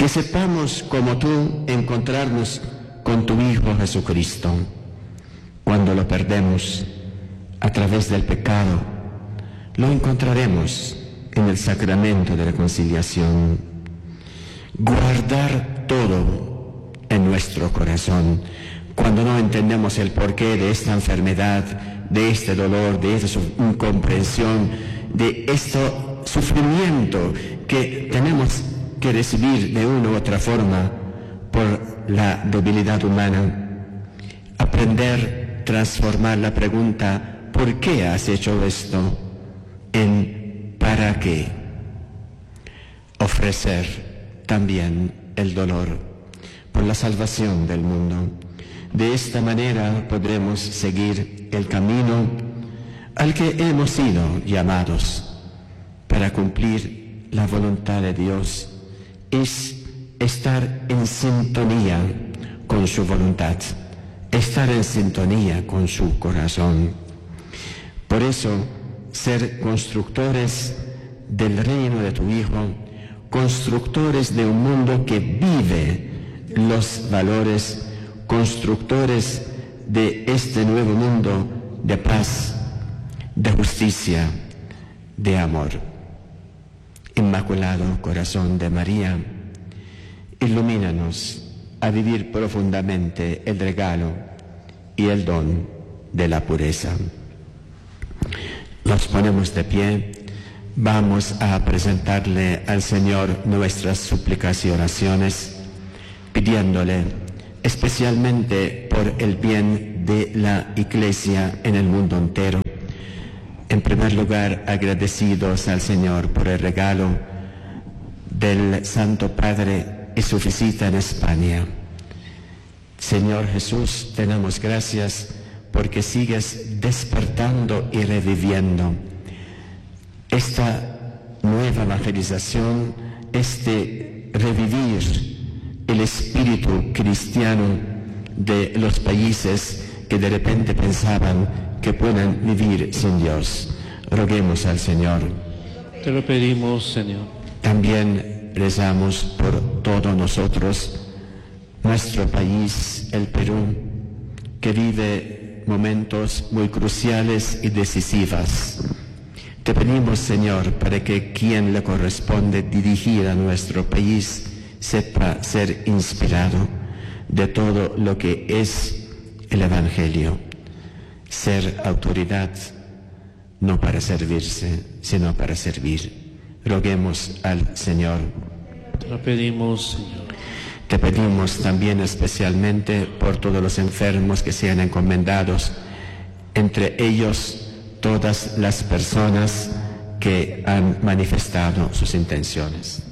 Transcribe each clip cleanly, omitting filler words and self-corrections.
Que sepamos, como tú, encontrarnos con tu Hijo Jesucristo. Cuando lo perdemos a través del pecado, lo encontraremos en el sacramento de reconciliación. Guardar todo en nuestro corazón. Cuando no entendemos el porqué de esta enfermedad, de este dolor, de esta incomprensión, de este sufrimiento que tenemos que recibir de una u otra forma por la debilidad humana, aprender, transformar la pregunta ¿por qué has hecho esto? En ¿para qué? Ofrecer también el dolor por la salvación del mundo. De esta manera podremos seguir el camino al que hemos sido llamados para cumplir la voluntad de Dios. Es estar en sintonía con su voluntad, estar en sintonía con su corazón. Por eso, ser constructores del reino de tu Hijo, constructores de un mundo que vive los valores, constructores de este nuevo mundo de paz, de justicia, de amor. Inmaculado Corazón de María, ilumínanos a vivir profundamente el regalo y el don de la pureza. Nos ponemos de pie, vamos a presentarle al Señor nuestras súplicas y oraciones, pidiéndole especialmente por el bien de la Iglesia en el mundo entero. En primer lugar, agradecidos al Señor por el regalo del Santo Padre y su visita en España. Señor Jesús, te damos gracias porque sigues despertando y reviviendo esta nueva evangelización, este revivir el espíritu cristiano de los países que de repente pensaban que puedan vivir sin Dios. Roguemos al Señor. Te lo pedimos, Señor. También rezamos por todos nosotros, nuestro país, el Perú, que vive momentos muy cruciales y decisivos. Te pedimos, Señor, para que quien le corresponde dirigir a nuestro país sepa ser inspirado de todo lo que es el Evangelio. Ser autoridad no para servirse, sino para servir. Roguemos al Señor. Te lo pedimos, Señor. Te pedimos también especialmente por todos los enfermos que sean encomendados, entre ellos todas las personas que han manifestado sus intenciones.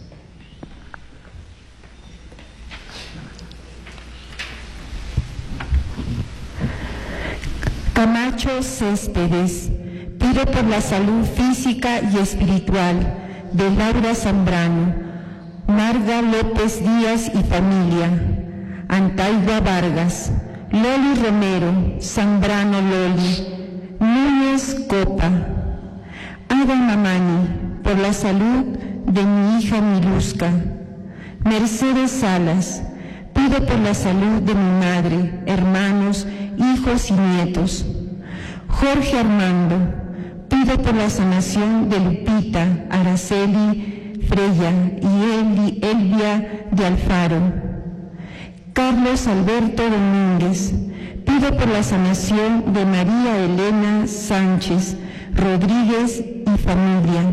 Camacho Céspedes pide por la salud física y espiritual de Laura Zambrano, Marga López Díaz y familia, Antaigua Vargas, Loli Romero, Zambrano Loli, Núñez Copa, Ada Mamani, por la salud de mi hija Miluska, Mercedes Salas, pido por la salud de mi madre, hermanos, hijos y nietos. Jorge Armando, pido por la sanación de Lupita, Araceli, Freya y Elvia de Alfaro. Carlos Alberto Domínguez, pido por la sanación de María Elena Sánchez Rodríguez y familia.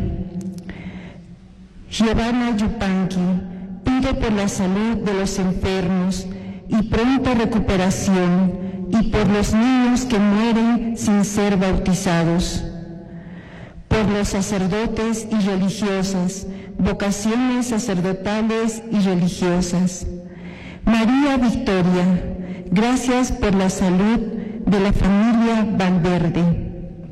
Giovanna Yupanqui, pido por la salud de los enfermos y pronta recuperación y por los niños que mueren sin ser bautizados. Por los sacerdotes y religiosas, vocaciones sacerdotales y religiosas. María Victoria, gracias por la salud de la familia Valverde.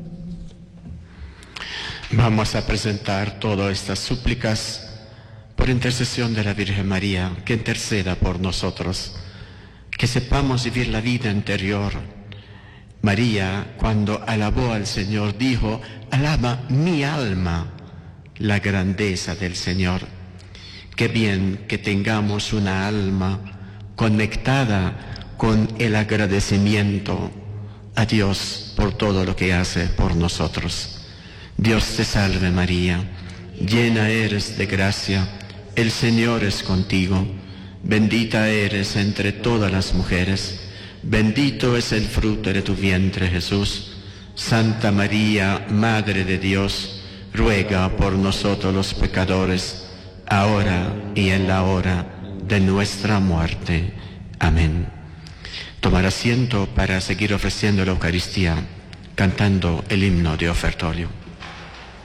Vamos a presentar todas estas súplicas por intercesión de la Virgen María, que interceda por nosotros, que sepamos vivir la vida interior. María, cuando alabó al Señor, dijo: alaba mi alma la grandeza del Señor. Qué bien que tengamos una alma conectada con el agradecimiento a Dios por todo lo que hace por nosotros. Dios te salve María, llena eres de gracia, el Señor es contigo, bendita eres entre todas las mujeres, bendito es el fruto de tu vientre Jesús. Santa María, Madre de Dios, ruega por nosotros los pecadores, ahora y en la hora de nuestra muerte. Amén. Tomar asiento para seguir ofreciendo la Eucaristía, cantando el himno de ofertorio.